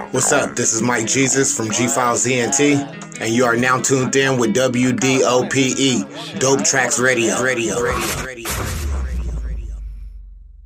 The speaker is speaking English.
What's up? This is Mike Jesus from G-Files ENT, and you are now tuned in with WDOPE, Dope Tracks Radio.